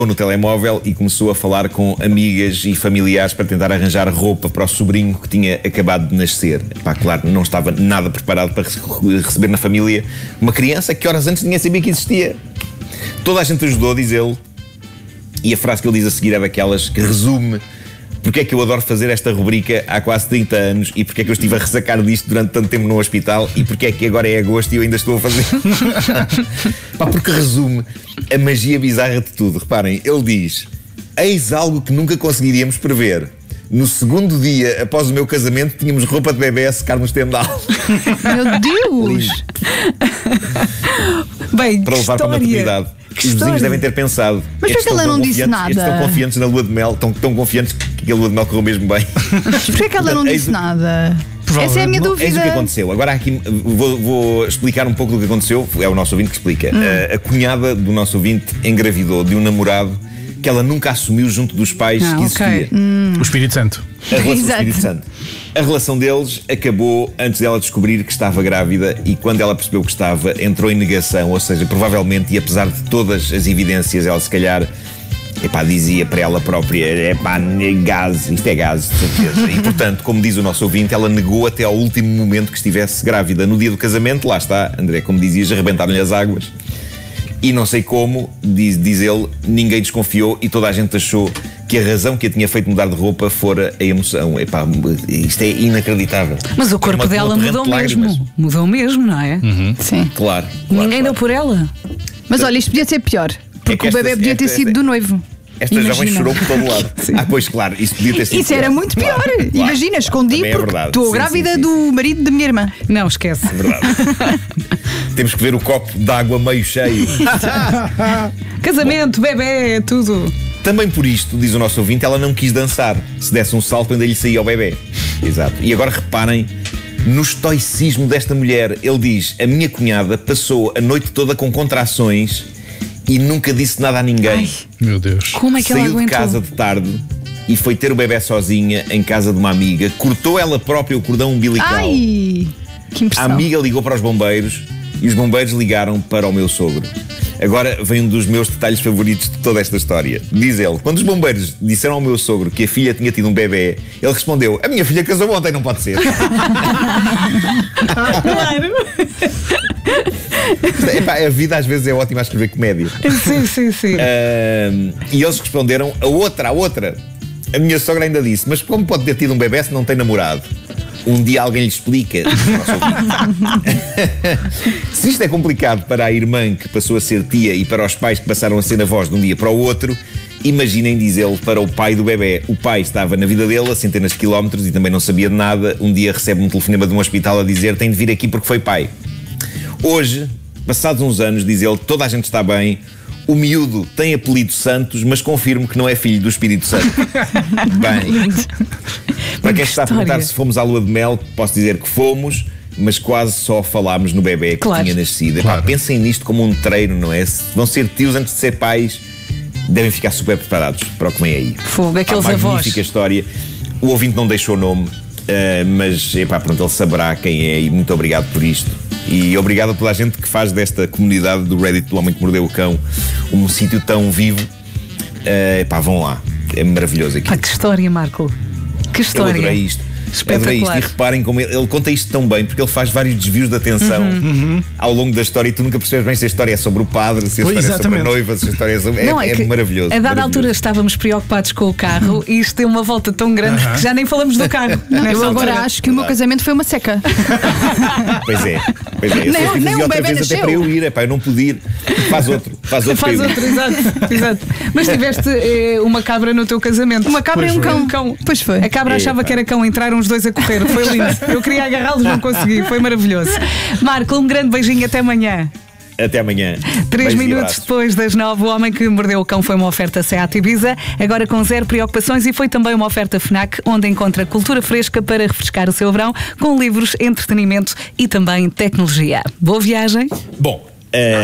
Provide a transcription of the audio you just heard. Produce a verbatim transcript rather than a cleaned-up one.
no telemóvel e começou a falar com amigas e familiares para tentar arranjar roupa para o sobrinho que tinha acabado de nascer. Epá, claro, não estava nada preparado para receber na família uma criança que horas antes ninguém sabia que existia. Toda a gente ajudou, diz ele, e a frase que ele diz a seguir é daquelas que resume porque é que eu adoro fazer esta rubrica há quase trinta anos e porque é que eu estive a ressacar disto durante tanto tempo no hospital e porque é que agora é agosto e eu ainda estou a fazer. Pá, porque resume a magia bizarra de tudo. Reparem, ele diz: eis algo que nunca conseguiríamos prever. No segundo dia após o meu casamento tínhamos roupa de bebê a secar no estendal. Meu Deus! Bem, para levar para a maternidade. Os vizinhos devem ter pensado. Mas porquê que ela não disse nada? Estes estão confiantes na lua de mel, estão tão confiantes que a lua de mel correu mesmo bem. Mas porquê que ela não disse nada? Essa é a minha dúvida. Eis o que aconteceu. Agora aqui vou, vou explicar um pouco do que aconteceu. É o nosso ouvinte que explica. Hum. A, a cunhada do nosso ouvinte engravidou de um namorado que ela nunca assumiu junto dos pais ah, que existia. Okay. Hum. O Espírito Santo. A relação do Espírito Santo. A relação deles acabou antes dela descobrir que estava grávida e quando ela percebeu que estava, entrou em negação, ou seja, provavelmente, e apesar de todas as evidências, ela se calhar, epá, dizia para ela própria, epá, gás, isto é gás, de certeza. E portanto, como diz o nosso ouvinte, ela negou até ao último momento que estivesse grávida. No dia do casamento, lá está, André, como dizias, arrebentaram-lhe as águas. E não sei como, diz, diz ele, ninguém desconfiou e toda a gente achou que a razão que a tinha feito mudar de roupa fora a emoção. Epá, isto é inacreditável. Mas o corpo é uma, dela uma mudou de mesmo. Mudou mesmo, não é? Uhum. Sim. Claro. claro ninguém claro. deu por ela. Mas olha, isto podia ser pior. Porque é o bebê esta, podia ter esta, sido esta, do noivo. Esta Imagina. jovem chorou por todo lado. Ah, pois claro, isso podia ter sido Isso pior. era muito pior. Claro, Imagina, claro, escondi é porque estou grávida sim, sim, do marido da minha irmã. Não, esquece. É verdade. Temos que ver o copo de água meio cheio. Casamento, bebê, tudo. Também por isto, diz o nosso ouvinte, ela não quis dançar. Se desse um salto, ainda lhe saía ao bebê. Exato. E agora reparem no estoicismo desta mulher. Ele diz: a minha cunhada passou a noite toda com contrações e nunca disse nada a ninguém. Ai, meu Deus. Como é que Saiu ela aguentou? de casa de tarde e foi ter o bebê sozinha em casa de uma amiga. Cortou ela própria o cordão umbilical. Ai, que impressão. A amiga ligou para os bombeiros e os bombeiros ligaram para o meu sogro. Agora vem um dos meus detalhes favoritos de toda esta história. Diz ele: quando os bombeiros disseram ao meu sogro que a filha tinha tido um bebê, ele respondeu: a minha filha casou ontem, não pode ser. Claro. Epá, a vida às vezes é ótima a escrever comédia. Sim, sim, sim. Uh, e eles responderam: a outra, a outra. A minha sogra ainda disse: mas como pode ter tido um bebê se não tem namorado? Um dia alguém lhe explica. Se isto é complicado para a irmã que passou a ser tia e para os pais que passaram a ser avós de um dia para o outro, imaginem, diz ele, para o pai do bebê. O pai estava na vida dele a centenas de quilómetros e também não sabia de nada. Um dia recebe um telefonema de um hospital a dizer: tem de vir aqui porque foi pai. Hoje, passados uns anos, diz ele, toda a gente está bem. O miúdo tem apelido Santos, mas confirmo que não é filho do Espírito Santo. Bem, para quem está a perguntar se fomos à lua de mel, posso dizer que fomos, mas quase só falámos no bebê que claro. tinha nascido. Claro. Epá, pensem nisto como um treino, não é? Se vão ser tios antes de ser pais, devem ficar super preparados para o que vem aí. Fogo, aqueles avós. Magnífica história. O ouvinte não deixou nome, uh, mas epá, pronto, ele saberá quem é e muito obrigado por isto. E obrigado a toda a gente que faz desta comunidade do Reddit do Homem que Mordeu o Cão um sítio tão vivo. Uh, epá, vão lá, é maravilhoso aqui. Ah, que história, Marco. Que história. Eu adorei isto. Espetacular. Isto. E reparem como ele, ele conta isto tão bem, porque ele faz vários desvios de atenção uhum. ao longo da história e tu nunca percebes bem se a história é sobre o padre, se a história Exatamente. é sobre a noiva, se a história é sobre... Não, é, é, é maravilhoso. A dada maravilhoso. altura estávamos preocupados com o carro uhum. e isto deu uma volta tão grande uhum. que já nem falamos do carro. Eu agora altura. acho que o meu casamento foi uma seca. Pois é, pois é. Eu nem, nem um outra bebê vez nasceu. Até para eu ir, é pá, eu não pude ir. Faz outro, faz outro. Faz outro, exato, exato. Mas tiveste eh, uma cabra no teu casamento. Uma cabra e um cão. cão. Pois foi. A cabra é, achava pá. que era cão, entraram os dois a correr. Foi lindo. Eu queria agarrá-los, não consegui. Foi maravilhoso. Marco, um grande beijinho, até amanhã. Até amanhã. Três minutos depois das nove, o Homem que Mordeu o Cão foi uma oferta Seat Ibiza, agora com zero preocupações, e foi também uma oferta FNAC, onde encontra cultura fresca para refrescar o seu verão, com livros, entretenimento e também tecnologia. Boa viagem. Bom. Uh...